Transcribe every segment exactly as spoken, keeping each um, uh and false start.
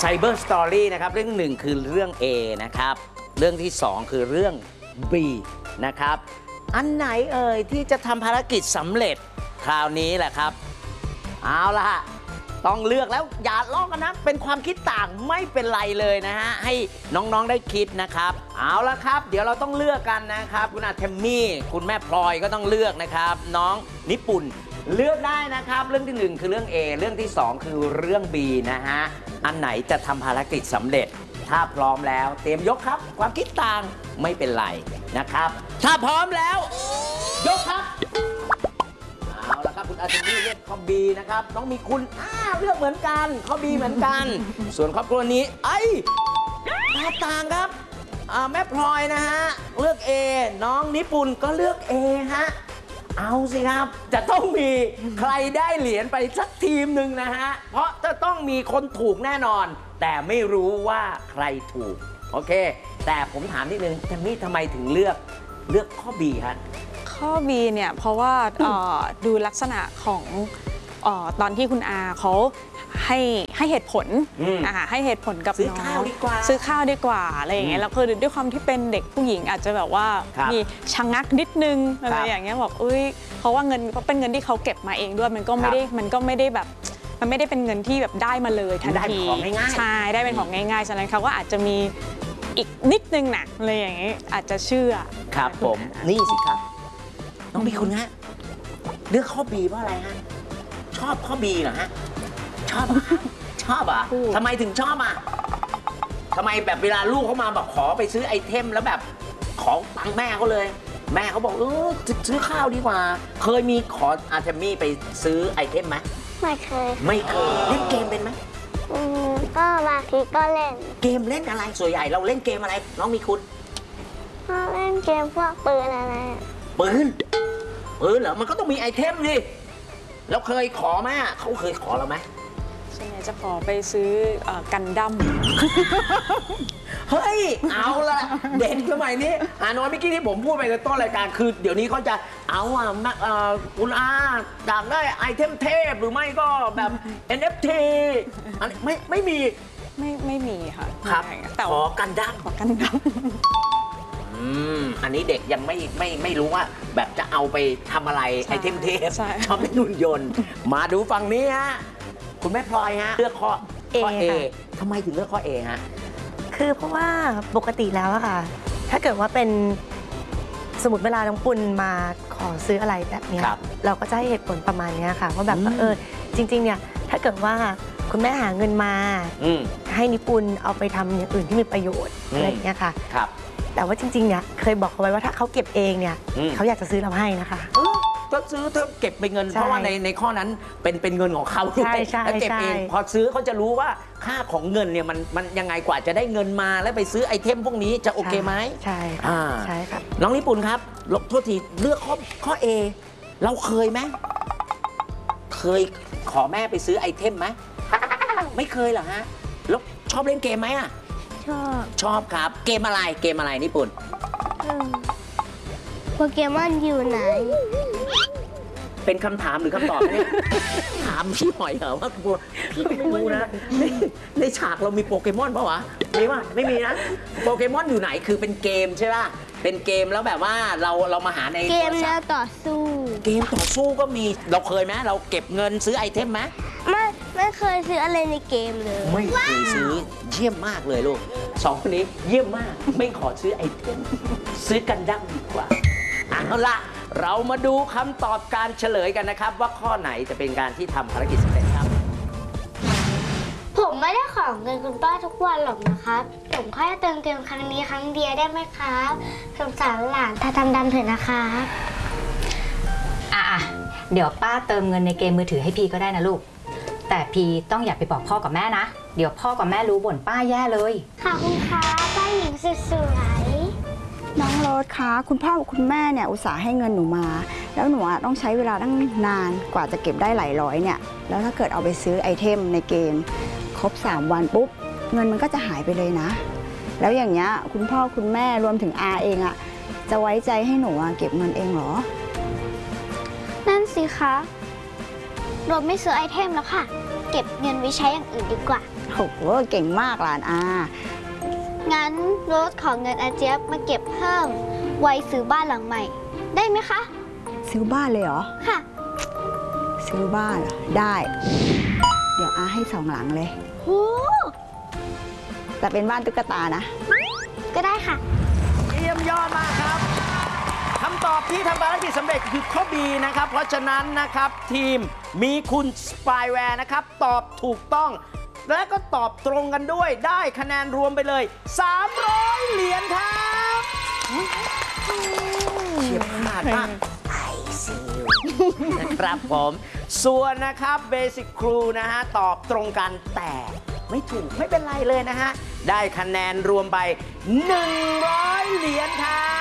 Cyber Story นะครับเรื่องหนึ่งคือเรื่อง A นะครับเรื่องที่สองคือเรื่อง B นะครับอันไหนเอ่ยที่จะทำภารกิจสำเร็จคราวนี้แหละครับเอาล่ะต้องเลือกแล้วอย่าลอกกันนะเป็นความคิดต่างไม่เป็นไรเลยนะฮะให้น้องๆได้คิดนะครับเอาละครับเดี๋ยวเราต้องเลือกกันนะครับคุณอาเทมมี่คุณแม่พลอยก็ต้องเลือกนะครับน้องนิปุ่นเลือกได้นะครับเรื่องที่หนึ่งคือเรื่อง A เรื่องที่สองคือเรื่อง B นะฮะอันไหนจะทำภารกิจสำเร็จถ้าพร้อมแล้วเตรียมยกครับความคิดต่างไม่เป็นไรนะครับถ้าพร้อมแล้วยกครับเอาละครับคุณอาเทมมี่เลือกข้อ B นะครับน้องมีคุณอ้าเลือกเหมือนกันข้อ B เหมือนกันส่วนครอบครัวนี้ไอ้แตกต่างครับแม่พลอยนะฮะเลือก A น้องนิปุ่นก็เลือก A ฮะเอาสิครับจะต้องมีใครได้เหรียญไปสักทีมหนึ่งนะฮะเพราะจะต้องมีคนถูกแน่นอนแต่ไม่รู้ว่าใครถูกโอเคแต่ผมถามนิดนึงแทมมี่ทำไมถึงเลือกเลือกข้อ B ครับข้อ B เนี่ยเพราะว่าดูลักษณะของตอนที่คุณอาเขาให้ให้เหตุผลนะคะให้เหตุผลกับน้องซื้อข้าวดีกว่าซื้อข้าวดีกว่าอะไรอย่างเงี้ยแล้วคือด้วยความที่เป็นเด็กผู้หญิงอาจจะแบบว่ามีชะงักนิดนึงอะไรอย่างเงี้ยบอกอุ้ยเพราะว่าเงินก็เป็นเงินที่เขาเก็บมาเองด้วยมันก็ไม่ได้มันก็ไม่ได้แบบมันไม่ได้เป็นเงินที่แบบได้มาเลยทันทีใช่ได้เป็นของง่ายๆฉะนั้นเขาก็อาจจะมีอีกนิดนึงนะอะไรอย่างเงี้ยอาจจะเชื่อครับผมนี่สิครับน้องบีคุณฮะเลือกข้อ B เพราะอะไรฮะชอบข้อ B เหรอฮะชอบชอบอ่ะทำไมถึงชอบอ่ะทำไมแบบเวลาลูกเขามาแบบขอไปซื้อไอเทมแล้วแบบขอตังค์แม่เขาเลยแม่เขาบอกเออซื้อข้าวดีกว่าเคยมีขออาร์เทมี่ไปซื้อไอเทมไหมไม่เคยไม่เคยเล่นเกมเป็นไหมอืมก็บางทีก็เล่นเกมเล่นอะไรส่วนใหญ่เราเล่นเกมอะไรน้องมีคุณเล่นเกมพวกปืนอะไรปืนปืนเหรอมันก็ต้องมีไอเทมดิแล้วเคยขอไหมเขาเคยขอเราไหมส่วนใหญ่จะขอไปซื้อกันดั้มเฮ้ยเอาละเด็กสมัยนี้อ่าน้อยเมื่อกี้ที่ผมพูดไปในต้นรายการคือเดี๋ยวนี้เขาจะเอาอ่ะคุณอาอยากได้ไอเทมเทพหรือไม่ก็แบบ เอ็น เอฟ ที อันนี้ไม่ไม่มีไม่ไม่มีค่ะครับขอกันดั้มขอกันดั้มอืมอันนี้เด็กยังไม่ไม่ไม่รู้ว่าแบบจะเอาไปทำอะไรไอเทมเทพชอบเป็นหุ่นยนต์มาดูฝั่งนี้ฮะคุณแม่พลอยฮะเลือกข้อ A ทำไมถึงเลือกข้อ A ฮะคือเพราะว่าปกติแล้วอะค่ะถ้าเกิดว่าเป็นสมมติเวลาน้องปุณมาขอซื้ออะไรแบบนี้เราก็จะให้เหตุผลประมาณนี้ค่ะว่าแบบเออจริงๆเนี่ยถ้าเกิดว่าคุณแม่หาเงินมาให้นิปุณเอาไปทำอย่างอื่นที่มีประโยชน์อะไรอย่างเงี้ยค่ะแต่ว่าจริงๆเนี่ยเคยบอกเขาไว้ว่าถ้าเขาเก็บเองเนี่ยเขาอยากจะซื้อเราให้นะคะก็ซื้อเธอเก็บเป็นเงินเพราะว่าในในข้อนั้นเป็นเป็นเงินของเขาใช่ใช่แล้วเก็บเองพอซื้อเขาจะรู้ว่าค่าของเงินเนี่ยมันมันยังไงกว่าจะได้เงินมาแล้วไปซื้อไอเทมพวกนี้จะโอเคไหมใช่ค่ะใช่ครับน้องญี่ปุ่นครับโทษทีเลือกข้อข้อ A เราเคยไหมเคยขอแม่ไปซื้อไอเทมไหมไม่เคยเหรอฮะแล้วชอบเล่นเกมไหมอ่ะชอบชอบครับเกมอะไรเกมอะไรญี่ปุ่นโปเกมอนอยู่ไหนเป็นคำถามหรือคำตอบเนี่ยถามพี่หอยเหรอว่าพี่ไม่รู้นะในฉากเรามีโปเกมอนเปล่าวะมีป่ะไม่มีนะโปเกมอนอยู่ไหนคือเป็นเกมใช่ป่ะเป็นเกมแล้วแบบว่าเราเรามาหาในเกมแล้วต่อสู้เกมต่อสู้ก็มีเราเคยไหมเราเก็บเงินซื้อไอเทมไหมไม่ไม่เคยซื้ออะไรในเกมเลยไม่เคยซื้อเยี่ยมมากเลยลูกสองคนนี้เยี่ยมมากไม่ขอซื้อไอเทมซื้อกันดั้มดีกว่าเอาละเรามาดูคำตอบการเฉลยกันนะครับว่าข้อไหนจะเป็นการที่ทำภารกิจสำเร็จครับผมไม่ได้ขอเงินคุณป้าทุกวันหรอกนะครับผมแค่เติมเกมครั้งนี้ครั้งเดียวได้ไหมครับสงสารหลานถ้าทำดำเถอะนะครับอ่ะเดี๋ยวป้าเติมเงินในเกมมือถือให้พี่ก็ได้นะลูกแต่พี่ต้องอย่าไปบอกพ่อกับแม่นะเดี๋ยวพ่อกับแม่รู้บ่นป้าแย่เลยขอบคุณค่ะป้าหญิงสวยน้องโรสคะคุณพ่อคุณแม่เนี่ยอุตส่าห์ให้เงินหนูมาแล้วหนูต้องใช้เวลาตั้งนานกว่าจะเก็บได้หลายร้อยเนี่ยแล้วถ้าเกิดเอาไปซื้อไอเทมในเกมครบสามวันปุ๊บเงินมันก็จะหายไปเลยนะแล้วอย่างเงี้ยคุณพ่อคุณแม่รวมถึงอาเองอะจะไว้ใจให้หนูเก็บเงินเองเหรอนั่นสิคะโรสไม่ซื้อไอเทมแล้วค่ะเก็บเงินไว้ใช้อย่างอื่นดีกว่าโอ้โหเก่งมากหลานอางั้นโรสขอเงินอาเจี๊ยบมาเก็บเพิ่ม ไว้ซื้อบ้านหลังใหม่ ได้ไหมคะซื้อบ้านเลยเหรอค่ะซื้อบ้านเหรอ ได้ เดี๋ยวอาให้สองหลังเลยโหแต่เป็นบ้านตุ๊กตานะก็ได้ค่ะเยี่ยมยอดมากครับคำตอบที่ทำภารกิจสำเร็จคือข้อ B นะครับ เพราะฉะนั้นนะครับทีมมีคุณสปายแวร์นะครับ ตอบถูกต้อง และก็ตอบตรงกันด้วยได้คะแนนรวมไปเลย สามร้อย เหรียญครับเฉียบขาดมากไอซิลนะครับผม ส่วนนะครับเบสิกครูนะฮะ ตอบตรงกันแต่ไม่ถูกไม่เป็นไรเลยนะฮะ ได้คะแนนรวมไป หนึ่งร้อย เหรียญครับ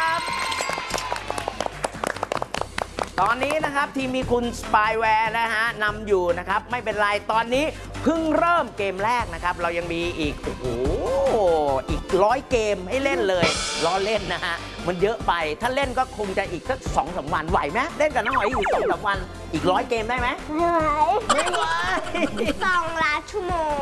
ตอนนี้นะครับทีมมีคุณสปายแวร์นะฮะนำอยู่นะครับ ไม่เป็นไรตอนนี้เพิ่งเริ่มเกมแรกนะครับ เรายังมีอีกโอ้โหอีกร้อยเกมให้เล่นเลยล้อเล่นนะฮะ มันเยอะไปถ้าเล่นก็คงจะอีกสักสองสามวันไหวไหมเล่นกับน้องหอยอีกสองสามวันอีกร้อยเกมได้ไหมไม่ไหวไม่ไหวสองล้านชั่วโมง